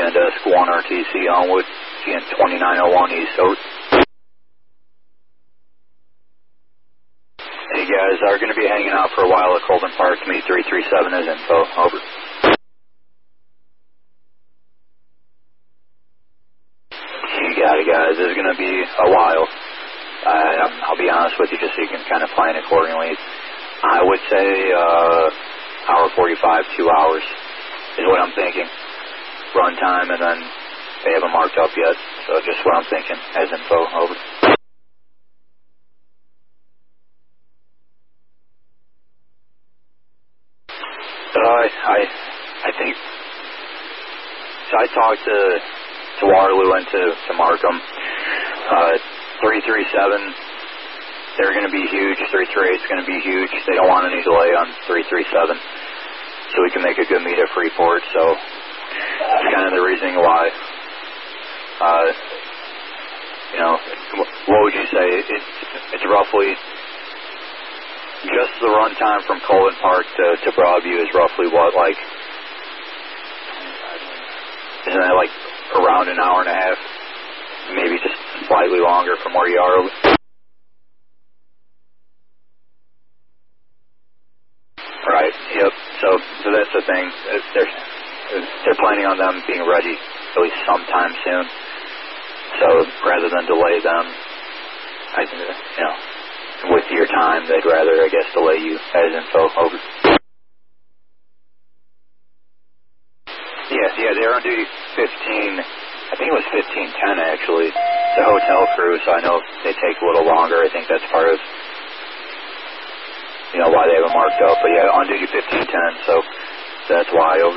CN Desk 1 RTC Onwood, CN 2901 East, over. Hey guys, are going to be hanging out for a while at Colvin Park. Meet 337 as info, over. You got it, guys. This is going to be a while. I'll be honest with you, just so you can kind of plan accordingly. I would say hour 45, 2 hours is what I'm thinking. Run time, and then they haven't marked up yet, so just what I'm thinking as info, over. I think, so I talked to Waterloo and to Markham. 337, they're going to be huge. 338 is going to be huge. They don't want any delay on 337, so we can make a good meet at Freeport. So that's kind of the reasoning why. What would you say? It's roughly just the run time from Colvin Park to Broadview is roughly what, like, isn't that like around an hour and a half? Maybe just slightly longer from where you are. Right, yep. So that's the thing. They're planning on them being ready at least sometime soon. So rather than delay them, with your time, they'd rather, I guess, delay you as info, over. Yeah, they're on duty 15, I think it was 1510 actually. It's a hotel crew, so I know they take a little longer. I think that's part of, why they haven't marked up. But yeah, on duty 1510, so that's why, over.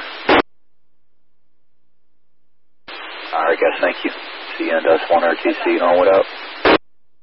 Alright guys, thank you. CN Desk 1 RTC, on what up?